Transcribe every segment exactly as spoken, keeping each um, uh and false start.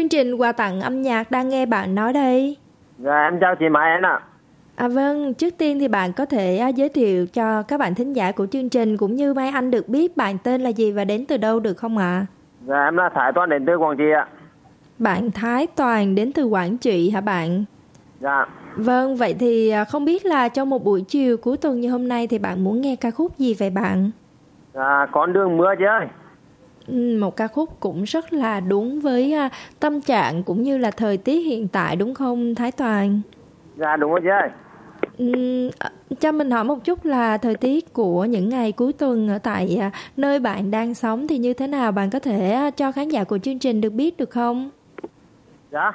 chương trình quà tặng âm nhạc đang nghe bạn nói đây. Dạ em chào chị Mai Anh ạ. À vâng, trước tiên thì bạn có thể uh, giới thiệu cho các bạn thính giả của chương trình cũng như Mai Anh được biết bạn tên là gì và đến từ đâu được không ạ? À? Dạ em là Thái Toàn đến từ Quảng Trị ạ. Bạn Thái Toàn đến từ Quảng Trị hả bạn? Dạ. Vâng, vậy thì uh, không biết là trong một buổi chiều cuối tuần như hôm nay thì bạn muốn nghe ca khúc gì vậy bạn? Dạ con đường mưa chị ơi. Ừ, một ca khúc cũng rất là đúng với uh, tâm trạng cũng như là thời tiết hiện tại đúng không Thái Toàn? Dạ đúng rồi chị ơi. Uhm, cho mình hỏi một chút là thời tiết của những ngày cuối tuần ở tại à, nơi bạn đang sống thì như thế nào? Bạn có thể à, cho khán giả của chương trình được biết được không? Dạ.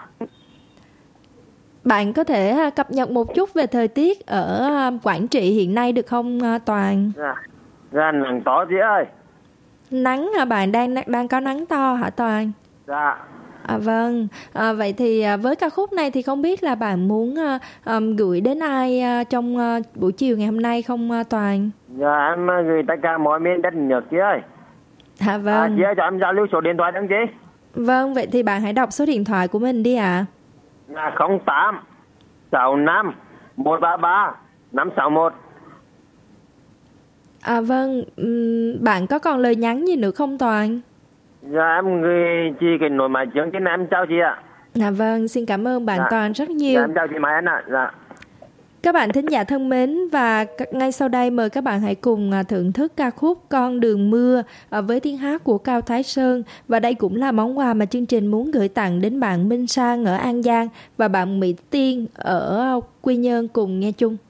Bạn có thể à, cập nhật một chút về thời tiết ở à, Quảng Trị hiện nay được không à, Toàn? Dạ. Dạ nắng to chị ơi. Nắng à, bạn đang đang có nắng to hả Toàn? Dạ. À, vâng, à, vậy thì à, với ca khúc này thì không biết là bạn muốn à, à, gửi đến ai à, trong à, buổi chiều ngày hôm nay không à, Toàn? Dạ em gửi tất cả mọi miền đất nước chị ơi. À, vâng. À, chị ơi cho em giao lưu số điện thoại đăng chị. Vâng, vậy thì bạn hãy đọc số điện thoại của mình đi ạ. À. Là không tám sáu năm một ba ba năm sáu một. À vâng, bạn có còn lời nhắn gì nữa không Toàn? Dạ em gửi chị cái nổi máy chương trình em chào chị ạ. À vâng, xin cảm ơn bạn Dạ. Toàn rất nhiều. Dạ em chào chị Mai Anh ạ. Dạ. Các bạn thính giả thân mến, và ngay sau đây mời các bạn hãy cùng thưởng thức ca khúc Con đường mưa với tiếng hát của Cao Thái Sơn. Và đây cũng là món quà mà chương trình muốn gửi tặng đến bạn Minh Sang ở An Giang và bạn Mỹ Tiên ở Quy Nhơn cùng nghe chung.